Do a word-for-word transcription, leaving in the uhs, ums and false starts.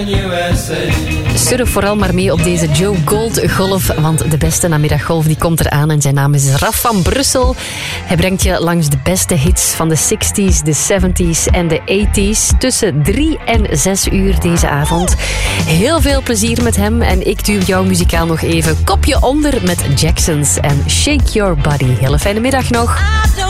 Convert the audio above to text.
Surf vooral maar mee op deze Joe Gold golf, want de beste namiddaggolf die komt eraan en zijn naam is Raf van Brussel. Hij brengt je langs de beste hits van de zestig's, de zeventig's en de tachtig's tussen drie en zes uur deze avond. Heel veel plezier met hem en ik duw jou muzikaal nog even kopje onder met Jacksons en Shake Your Body. Hele fijne middag nog.